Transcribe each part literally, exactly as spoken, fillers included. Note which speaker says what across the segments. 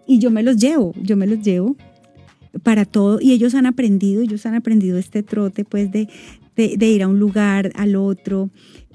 Speaker 1: y yo me los llevo, yo me los llevo para todo, y ellos han aprendido, ellos han aprendido este trote, pues, de, de, de ir a un lugar, al otro,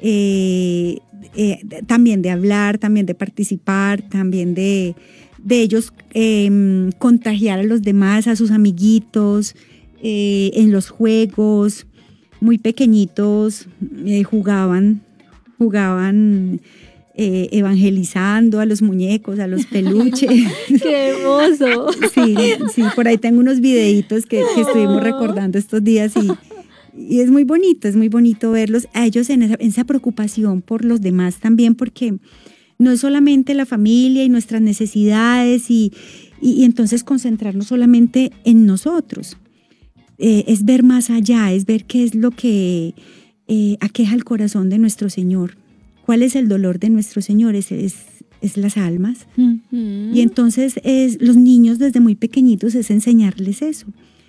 Speaker 1: eh, eh, también de hablar, también de participar, también de, de ellos eh, contagiar a los demás, a sus amiguitos, eh, en los juegos. Muy pequeñitos eh, jugaban, jugaban eh, evangelizando a los muñecos, a los peluches.
Speaker 2: ¡Qué hermoso!
Speaker 1: Sí, sí, por ahí tengo unos videitos que, que estuvimos recordando estos días y, y es muy bonito, es muy bonito verlos a ellos en esa, en esa preocupación por los demás también, porque no es solamente la familia y nuestras necesidades y, y, y entonces concentrarnos solamente en nosotros. Eh, es ver más allá, es ver qué es lo que eh, aqueja el corazón de nuestro Señor. ¿Cuál es el dolor de nuestro Señor? Es, es, es las almas. Uh-huh. Y entonces es, los niños desde muy pequeñitos es enseñarles eso.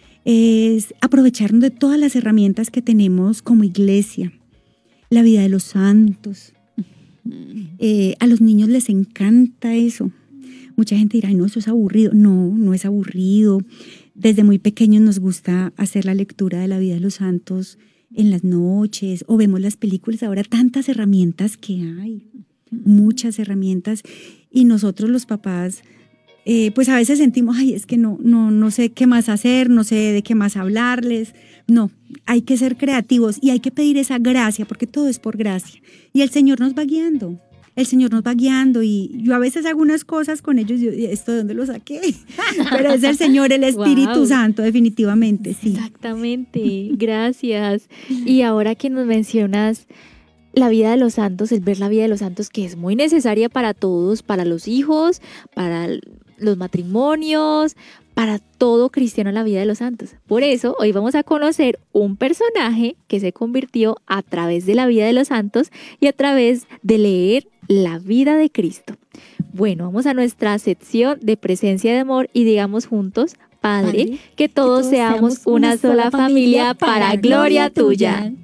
Speaker 1: Es aprovecharnos de todas las herramientas que tenemos como iglesia. La vida de los santos. Uh-huh. Eh, a los niños les encanta eso. Mucha gente dirá, no, eso es aburrido. No, no es aburrido. Desde muy pequeños nos gusta hacer la lectura de la vida de los santos en las noches o vemos las películas. Ahora tantas herramientas que hay, muchas herramientas. Y nosotros los papás, eh, pues a veces sentimos, ay, es que no, no, no sé qué más hacer, no sé de qué más hablarles. No, hay que ser creativos y hay que pedir esa gracia porque todo es por gracia. Y el Señor nos va guiando. El Señor nos va guiando y yo a veces hago unas cosas con ellos, yo, ¿esto de dónde lo saqué? Pero es el Señor, el Espíritu wow. Santo, definitivamente, sí.
Speaker 2: Exactamente, gracias. Y ahora que nos mencionas la vida de los santos, el ver la vida de los santos, que es muy necesaria para todos, para los hijos, para los matrimonios, para todo cristiano, la vida de los santos. Por eso, hoy vamos a conocer un personaje que se convirtió a través de la vida de los santos y a través de leer la vida de Cristo. Bueno, vamos a nuestra sección de presencia de amor y digamos juntos, Padre, Padre que, todos que todos seamos una sola familia para, para gloria tuya.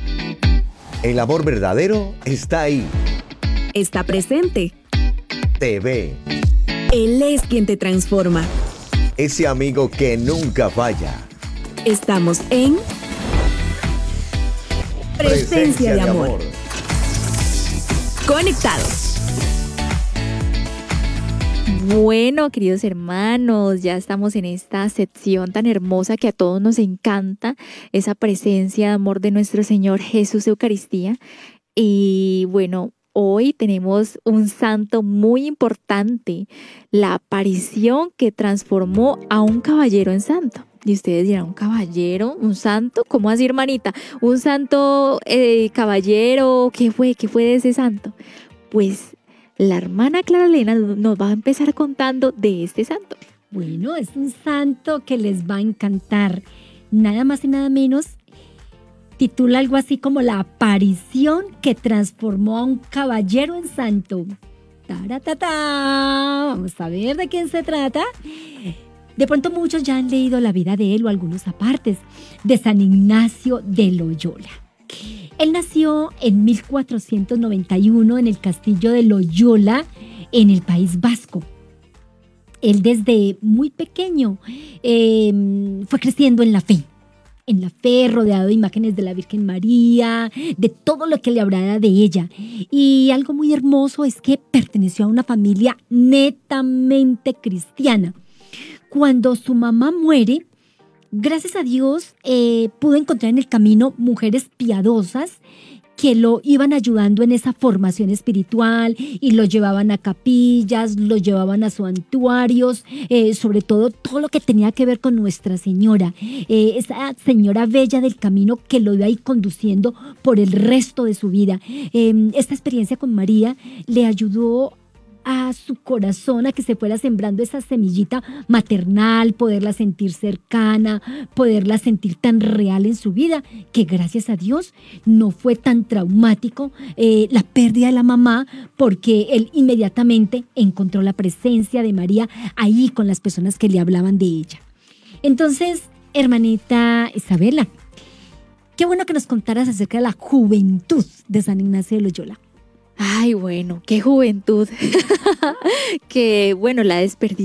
Speaker 3: El amor verdadero está ahí.
Speaker 4: Está presente.
Speaker 3: Te ve.
Speaker 4: Él es quien te transforma.
Speaker 3: Ese amigo que nunca falla.
Speaker 4: Estamos en Presencia, Presencia de, de amor. amor. Conectados.
Speaker 2: Bueno, queridos hermanos, ya estamos en esta sección tan hermosa que a todos nos encanta, esa presencia de amor de nuestro Señor Jesús Eucaristía. Y bueno, hoy tenemos un santo muy importante, la aparición que transformó a un caballero en santo. Y ustedes dirán, ¿un caballero? ¿Un santo? ¿Cómo así, hermanita? ¿Un santo eh, caballero? ¿Qué fue? ¿Qué fue de ese santo? Pues la hermana Clara Elena nos va a empezar contando de este santo.
Speaker 5: Bueno, es un santo que les va a encantar. Nada más y nada menos, titula algo así como la aparición que transformó a un caballero en santo. ¡Taratata! Vamos a ver de quién se trata. De pronto muchos ya han leído la vida de él o algunos apartes de San Ignacio de Loyola. Él nació en mil cuatrocientos noventa y uno en el castillo de Loyola, en el País Vasco. Él desde muy pequeño eh, fue creciendo en la fe. En la fe, rodeado de imágenes de la Virgen María, de todo lo que le hablaba de ella. Y algo muy hermoso es que perteneció a una familia netamente cristiana. Cuando su mamá muere, gracias a Dios, eh, pudo encontrar en el camino mujeres piadosas que lo iban ayudando en esa formación espiritual y lo llevaban a capillas, lo llevaban a santuarios, eh, sobre todo todo lo que tenía que ver con Nuestra Señora, eh, esa señora bella del camino que lo iba ahí conduciendo por el resto de su vida. Eh, esta experiencia con María le ayudó a su corazón a que se fuera sembrando esa semillita maternal, poderla sentir cercana, poderla sentir tan real en su vida, que gracias a Dios no fue tan traumático eh, la pérdida de la mamá, porque él inmediatamente encontró la presencia de María ahí con las personas que le hablaban de ella. Entonces, hermanita Isabela, qué bueno que nos contaras acerca de la juventud de San Ignacio de Loyola.
Speaker 2: Ay, bueno, qué juventud, que bueno, la desperdicié.